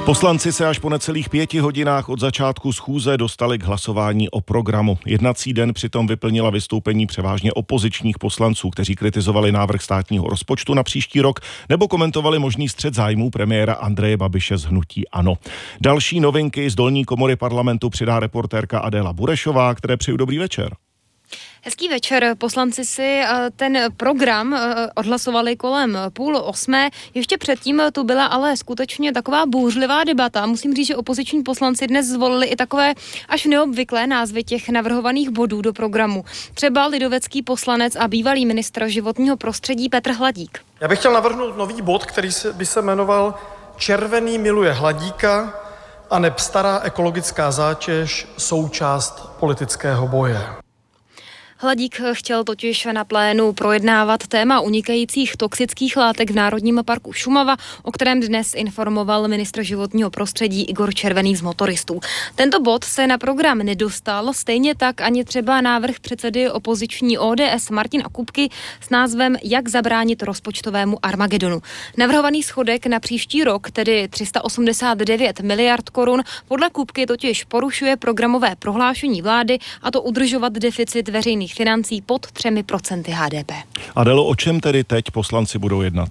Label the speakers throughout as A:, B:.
A: Poslanci se až po necelých 5 hodinách od začátku schůze dostali k hlasování o programu. Jednací den přitom vyplnila vystoupení převážně opozičních poslanců, kteří kritizovali návrh státního rozpočtu na příští rok nebo komentovali možný střet zájmů premiéra Andreje Babiše z hnutí ANO. Další novinky z dolní komory parlamentu přidá reportérka Adéla Burešová, které přeju dobrý večer.
B: Hezký večer. Poslanci si ten program odhlasovali kolem 7:30. Ještě předtím tu byla ale skutečně taková bouřlivá debata. Musím říct, že opoziční poslanci dnes zvolili i takové až neobvyklé názvy těch navrhovaných bodů do programu. Třeba lidovecký poslanec a bývalý ministr životního prostředí Petr Hladík.
C: Já bych chtěl navrhnout nový bod, který by se jmenoval Červený miluje Hladíka a neb stará ekologická zátěž součást politického boje.
B: Hladík chtěl totiž na plénu projednávat téma unikajících toxických látek v Národním parku Šumava, o kterém dnes informoval ministr životního prostředí Igor Červený z Motoristů. Tento bod se na program nedostal, stejně tak ani třeba návrh předsedy opoziční ODS Martina Kupky s názvem Jak zabránit rozpočtovému Armagedonu. Navrhovaný schodek na příští rok, tedy 389 miliard korun, podle Kupky totiž porušuje programové prohlášení vlády, a to udržovat deficit veřejných financí pod 3% HDP.
A: Adélo, o čem tedy teď poslanci budou jednat?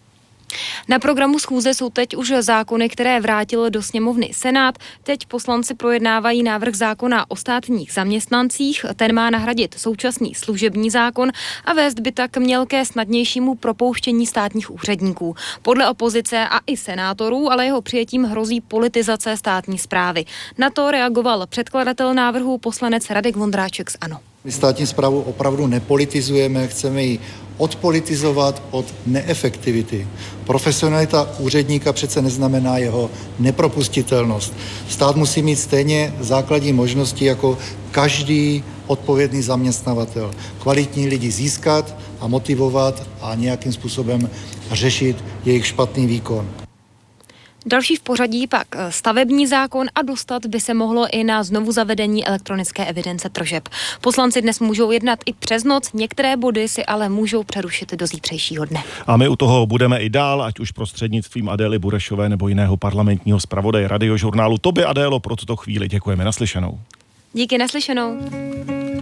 B: Na programu schůze jsou teď už zákony, které vrátil do sněmovny Senát. Teď poslanci projednávají návrh zákona o státních zaměstnancích. Ten má nahradit současný služební zákon a vést by tak měl ke snadnějšímu propouštění státních úředníků. Podle opozice a i senátorů, ale jeho přijetím hrozí politizace státní správy. Na to reagoval předkladatel návrhu poslanec Radek Vondráček z ANO.
D: My státní správu opravdu nepolitizujeme, chceme ji odpolitizovat od neefektivity. Profesionalita úředníka přece neznamená jeho nepropustitelnost. Stát musí mít stejně základní možnosti jako každý odpovědný zaměstnavatel. Kvalitní lidi získat a motivovat a nějakým způsobem řešit jejich špatný výkon.
B: Další v pořadí pak stavební zákon a dostat by se mohlo i na znovu zavedení elektronické evidence tržeb. Poslanci dnes můžou jednat i přes noc, některé body si ale můžou přerušit do zítřejšího dne.
A: A my u toho budeme i dál, ať už prostřednictvím Adély Burešové nebo jiného parlamentního zpravodaje Radiožurnálu. Tobě, Adélo, pro tuto chvíli děkujeme. Naslyšenou.
B: Díky, naslyšenou.